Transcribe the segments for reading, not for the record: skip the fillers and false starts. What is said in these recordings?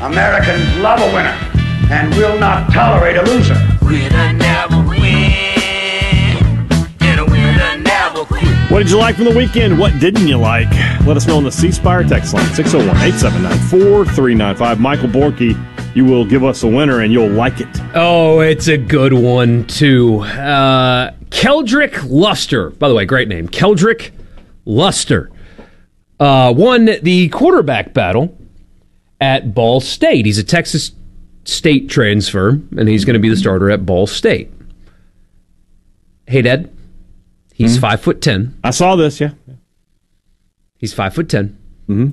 Americans love a winner and will not tolerate a loser. Winner never win, and a winner never quit. What did you like from the weekend? What didn't you like? Let us know on the C Spire text line, 601-879-4395. Michael Borky, you will give us a winner and you'll like it. Oh, it's a good one, too. Keldrick Luster. By the way, great name. Keldrick Luster won the quarterback battle at Ball State. He's a Texas State transfer, and he's going to be the starter at Ball State. Hey, Dad. He's 5'10". I saw this, yeah. He's 5'10". Mm-hmm.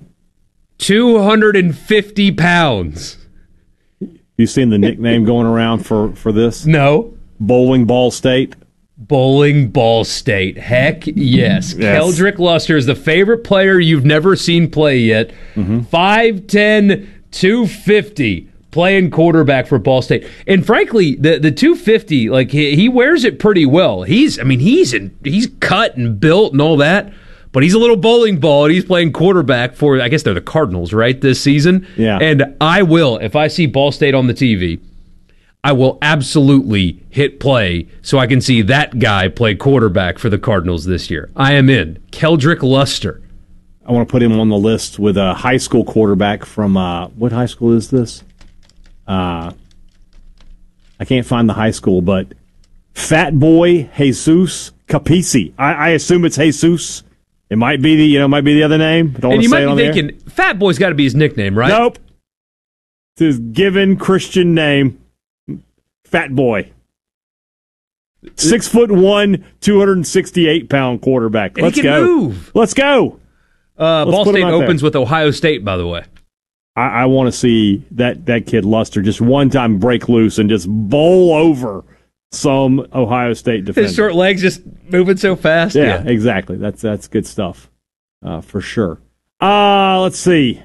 250 pounds. You seen the nickname going around for this? No. Bowling Ball State? Bowling Ball State. Heck yes. Keldrick Luster is the favorite player you've never seen play yet. 5'10", 250. Playing quarterback for Ball State. And frankly, the 250, like he wears it pretty well. He's cut and built and all that, but he's a little bowling ball and he's playing quarterback for, I guess they're the Cardinals, right, this season? Yeah. And I will, if I see Ball State on the TV, I will absolutely hit play so I can see that guy play quarterback for the Cardinals this year. I am in. Keldrick Luster. I want to put him on the list with a high school quarterback from, what high school is this? I can't find the high school, but Fat Boy Jesus Capisi. I assume it's Jesus. It might be the other name. Don't And you say might it be on thinking, Fat Boy's got to be his nickname, right? Nope. It's his given Christian name, Fat Boy. 6'1", 268-pound quarterback. And Let's he can go. move. Let's go. Ball put him State out opens there. with Ohio State, by the way. I want to see that kid Luster just one time break loose and just bowl over some Ohio State defender. His short legs just moving so fast. Yeah, exactly. That's good stuff for sure. Let's see.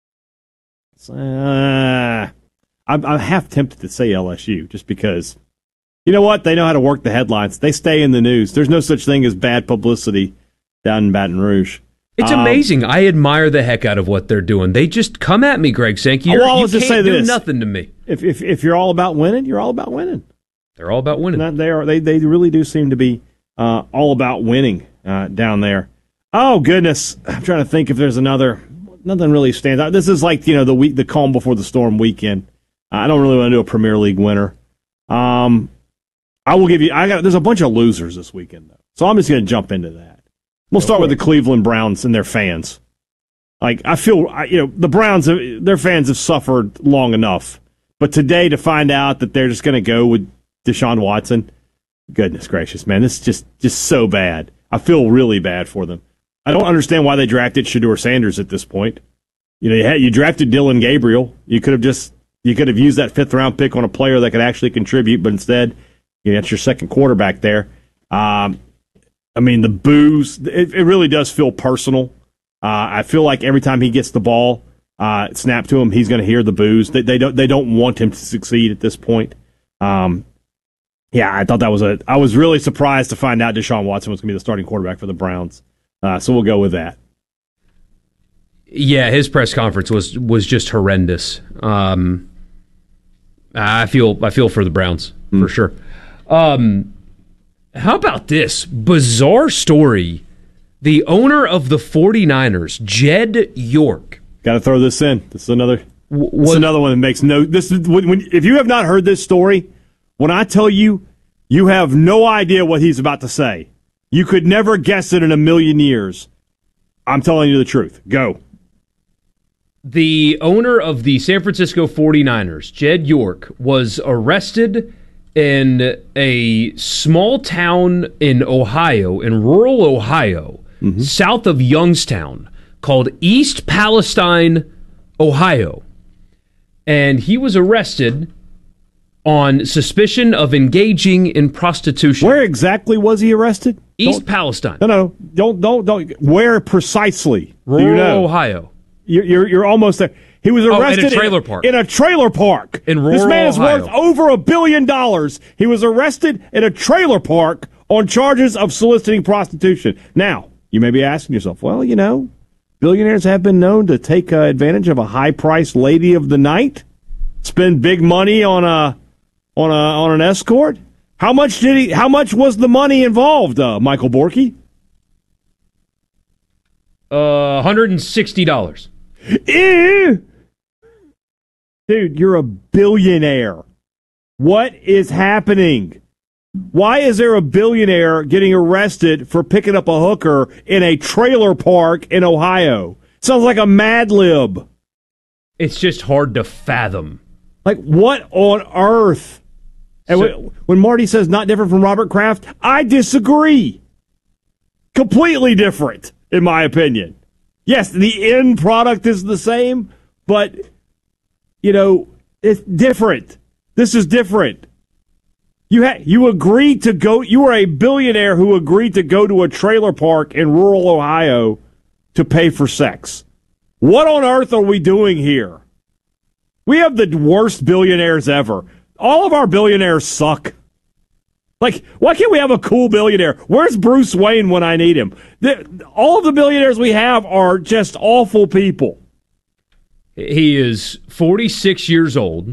I'm half tempted to say LSU just because, you know what? They know how to work the headlines. They stay in the news. There's no such thing as bad publicity down in Baton Rouge. It's amazing. I admire the heck out of what they're doing. They just come at me, Greg Sankey. You can't do nothing to me. If you're all about winning, you're all about winning. They're all about winning. They really do seem to be all about winning down there. Oh goodness, I'm trying to think if there's another. Nothing really stands out. This is like the calm before the storm weekend. I don't really want to do a Premier League winner. I will give you. There's a bunch of losers this weekend though, so I'm just going to jump into that. We'll start with the Cleveland Browns and their fans. Like I feel, the Browns, their fans have suffered long enough. But today, to find out that they're just going to go with Deshaun Watson, goodness gracious, man, this is just so bad. I feel really bad for them. I don't understand why they drafted Shedeur Sanders at this point. You drafted Dylan Gabriel. You could have used that 5th round pick on a player that could actually contribute, but instead, that's your second quarterback there. The boos, it really does feel personal. I feel like every time he gets the ball snapped to him, he's going to hear the boos. They don't want him to succeed at this point. I thought I was really surprised to find out Deshaun Watson was going to be the starting quarterback for the Browns. So we'll go with that. Yeah, his press conference was just horrendous. I feel for the Browns for sure. How about this bizarre story? The owner of the 49ers, Jed York. Got to throw this in. This is another one that makes no. This is if you have not heard this story, when I tell you, you have no idea what he's about to say. You could never guess it in a million years. I'm telling you the truth. Go. The owner of the San Francisco 49ers, Jed York, was arrested in a small town in Ohio, in rural Ohio, south of Youngstown, called East Palestine, Ohio. And he was arrested on suspicion of engaging in prostitution. Where exactly was he arrested? East Palestine. No, don't. Where precisely? Rural Ohio. You're almost there. He was arrested in a trailer park. In a trailer park. In rural This man is Ohio. worth over $1 billion. He was arrested in a trailer park on charges of soliciting prostitution. Now, you may be asking yourself, well, billionaires have been known to take advantage of a high-priced lady of the night, spend big money on an escort. How much was the money involved, Michael Borky? $160. Ew. Dude, you're a billionaire. What is happening? Why is there a billionaire getting arrested for picking up a hooker in a trailer park in Ohio? Sounds like a Mad Lib. It's just hard to fathom. Like, what on earth? And when Marty says not different from Robert Kraft, I disagree. Completely different, in my opinion. Yes, the end product is the same, but, it's different. This is different. You agreed to go. You were a billionaire who agreed to go to a trailer park in rural Ohio to pay for sex. What on earth are we doing here? We have the worst billionaires ever. All of our billionaires suck. Like, why can't we have a cool billionaire? Where's Bruce Wayne when I need him? All of the billionaires we have are just awful people. He is 46 years old,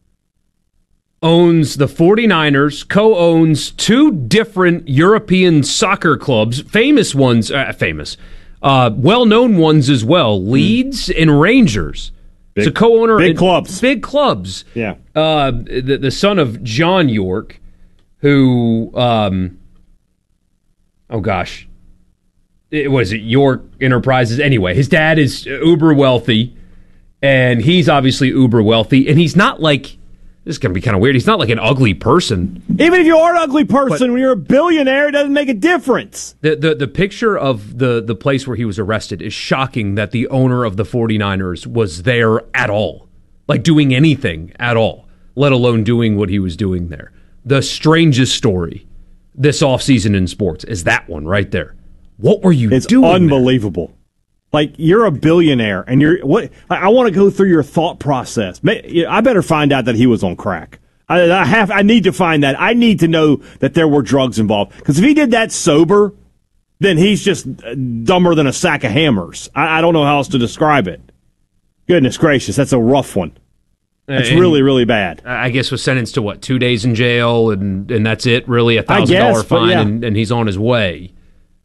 owns the 49ers, co-owns two different European soccer clubs, famous ones, well-known ones as well, Leeds and Rangers. It's a co-owner. Big clubs. Big clubs. Yeah. The son of John York, who, was it York Enterprises? Anyway, his dad is uber wealthy, and he's obviously uber wealthy, and he's not like, this is going to be kind of weird, he's not like an ugly person. Even if you are an ugly person, when you're a billionaire, it doesn't make a difference. The picture of the place where he was arrested is shocking, that the owner of the 49ers was there at all. Like doing anything at all, let alone doing what he was doing there. The strangest story this offseason in sports is that one right there. What were you doing? It's unbelievable. There? Like, you're a billionaire, and I want to go through your thought process. I better find out that he was on crack. I need to find that. I need to know that there were drugs involved. Because if he did that sober, then he's just dumber than a sack of hammers. I don't know how else to describe it. Goodness gracious, that's a rough one. That's really, really bad. I guess was sentenced to, 2 days in jail, and that's it, really, $1,000 fine, yeah. and he's on his way.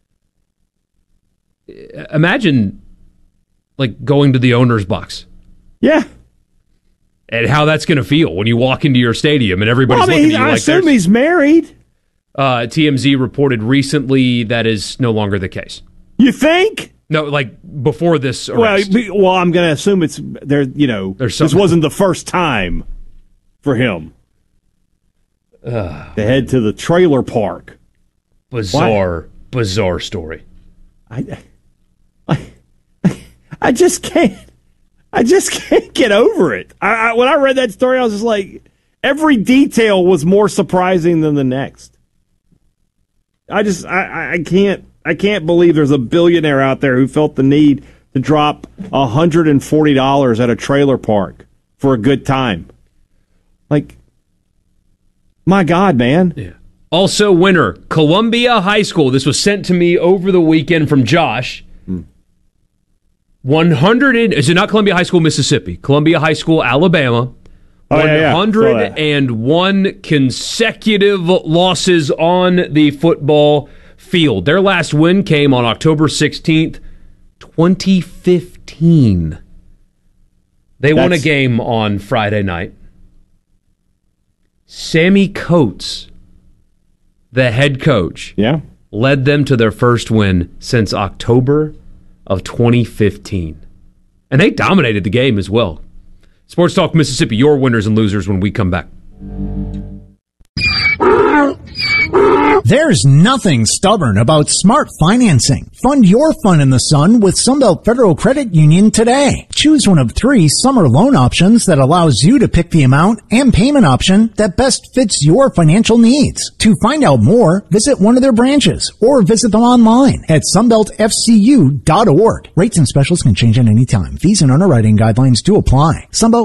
Imagine, going to the owner's box. Yeah. And how that's going to feel when you walk into your stadium and everybody's looking at you I assume he's married. TMZ reported recently that is no longer the case. You think? No, before this arrest. Well, I'm going to assume it's there. This wasn't the first time for him to head to the trailer park. Bizarre story. I just can't get over it. When I read that story, I was just like, every detail was more surprising than the next. I can't believe there's a billionaire out there who felt the need to drop $140 at a trailer park for a good time. My God, man. Yeah. Also, winner, Columbia High School. This was sent to me over the weekend from Josh. 100. Is it not Columbia High School, Mississippi? Columbia High School, Alabama. 101 consecutive losses on the football field. Their last win came on October 16th, 2015. They won a game on Friday night. Sammy Coates, the head coach, led them to their first win since October of 2015. And they dominated the game as well. Sports Talk Mississippi, your winners and losers when we come back. There's nothing stubborn about smart financing. Fund your fun in the sun with Sunbelt Federal Credit Union today. Choose one of 3 summer loan options that allows you to pick the amount and payment option that best fits your financial needs. To find out more, visit one of their branches or visit them online at sunbeltfcu.org. Rates and specials can change at any time. Fees and underwriting guidelines do apply. Sunbelt